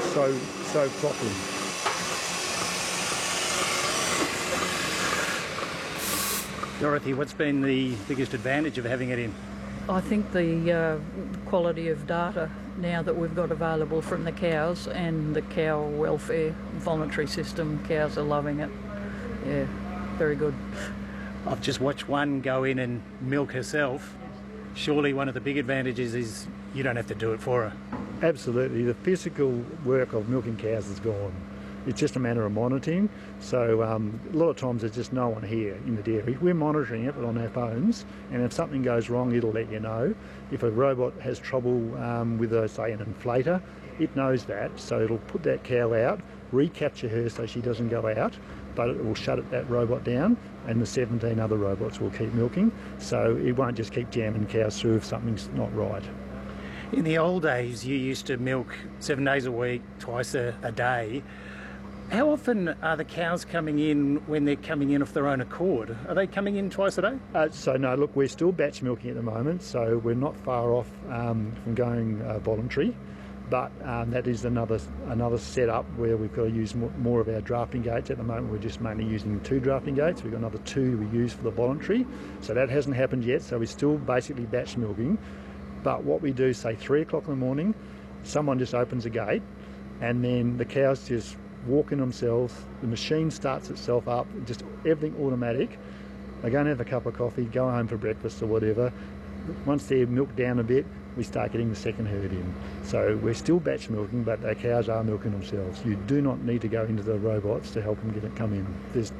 so properly. Dorothy, what's been the biggest advantage of having it in? I think the quality of data now that we've got available from the cows and the cow welfare voluntary system, cows are loving it. Yeah, very good. I've just watched one go in and milk herself. Surely one of the big advantages is you don't have to do it for her. Absolutely. The physical work of milking cows is gone. It's just a matter of monitoring. So a lot of times there's just no one here in the dairy. We're monitoring it on our phones, and if something goes wrong, it'll let you know. If a robot has trouble with, say, an inflator, it knows that, so it'll put that cow out, recapture her so she doesn't go out, but it will shut that robot down, and the 17 other robots will keep milking. So it won't just keep jamming cows through if something's not right. In the old days, you used to milk 7 days a week, twice a day. How often are the cows coming in when they're coming in of their own accord? Are they coming in twice a day? So no, look, we're still batch milking at the moment, so we're not far off from going voluntary, but that is another setup where we've got to use more of our drafting gates. At the moment, we're just mainly using 2 drafting gates. We've got another 2 we use for the voluntary, so that hasn't happened yet, so we're still basically batch milking. But what we do, say 3 o'clock in the morning, someone just opens a gate, and then the cows just walk in themselves, the machine starts itself up, just everything automatic. They go and have a cup of coffee, go home for breakfast or whatever. Once they're milked down a bit, we start getting the second herd in. So we're still batch milking, but the cows are milking themselves. You do not need to go into the robots to help them come in. There's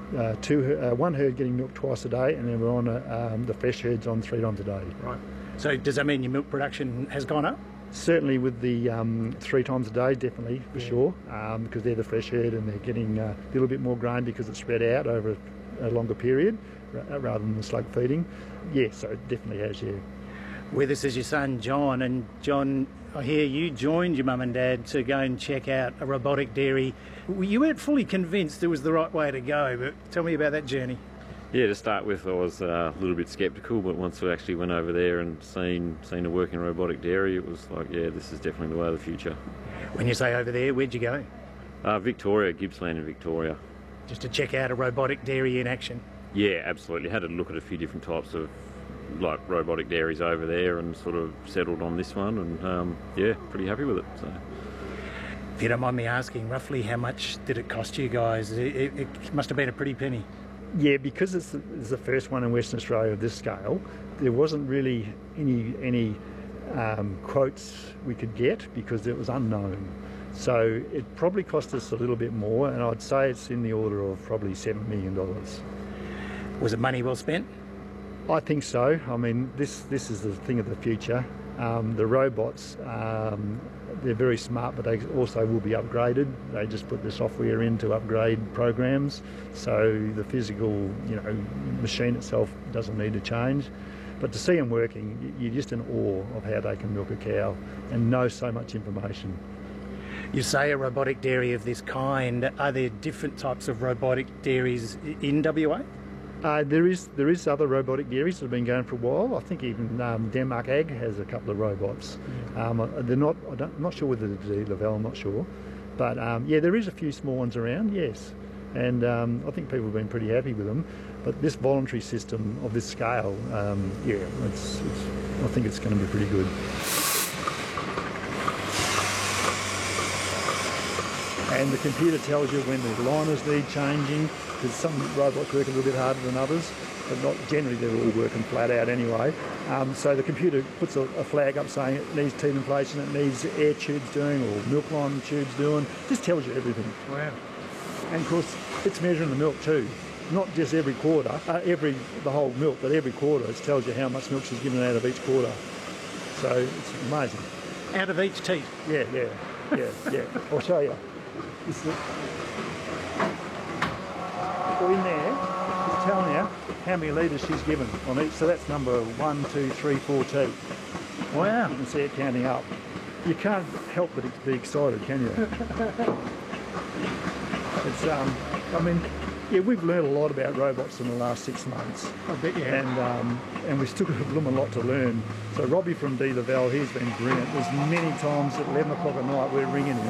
one herd getting milked twice a day, and then we're on the fresh herds on 3 times a day. Right. So does that mean your milk production has gone up? Certainly with the 3 times a day, definitely, for sure, because they're the fresh herd and they're getting a little bit more grain because it's spread out over a longer period rather than the slug feeding. Yeah, so it definitely has, yeah. With us is your son, John, and John, I hear you joined your mum and dad to go and check out a robotic dairy. You weren't fully convinced it was the right way to go, but tell me about that journey. Yeah, to start with, I was a little bit sceptical, but once we actually went over there and seen a working robotic dairy, it was like, yeah, this is definitely the way of the future. When you say over there, where'd you go? Victoria, Gippsland in Victoria. Just to check out a robotic dairy in action? Yeah, absolutely. Had a look at a few different types of robotic dairies over there and sort of settled on this one, and yeah, pretty happy with it. So. If you don't mind me asking, roughly how much did it cost you guys? It must have been a pretty penny. Yeah, because it's the first one in Western Australia of this scale, there wasn't really any quotes we could get because it was unknown. So it probably cost us a little bit more, and I'd say it's in the order of probably $7 million. Was it money well spent? I think so. I mean, this is the thing of the future. The robots, they're very smart, but they also will be upgraded. They just put the software in to upgrade programs, so the physical, machine itself doesn't need to change. But to see them working, you're just in awe of how they can milk a cow and know so much information. You say a robotic dairy of this kind. Are there different types of robotic dairies in WA? There is other robotic dairies that have been going for a while. I think even Denmark Ag has a couple of robots. They're not. I'm not sure whether they're Lavelle. I'm not sure, but yeah, there is a few small ones around. Yes, and I think people have been pretty happy with them. But this voluntary system of this scale, yeah, I think it's going to be pretty good. And the computer tells you when the liners need changing, because some robots work a little bit harder than others, but not generally, they're all working flat out anyway. So the computer puts a flag up saying it needs teat inflation, it needs air tubes doing, or milk line tubes doing. Just tells you everything. Wow. And of course, it's measuring the milk too. Not just every quarter, the whole milk, but every quarter it tells you how much milk she's given out of each quarter. So it's amazing. Out of each teat? Yeah. I'll show you. So in there, it's telling you how many litres she's given on each. So that's number 1, 2, 3, 4 teeth. Wow. You can see it counting up. You can't help but be excited, can you? It's, I mean, yeah, we've learned a lot about robots in the last 6 months. I bet you have. And we've still got a blooming lot to learn. So Robbie from D. Lavelle, he's been brilliant. There's many times at 11 o'clock at night we're ringing him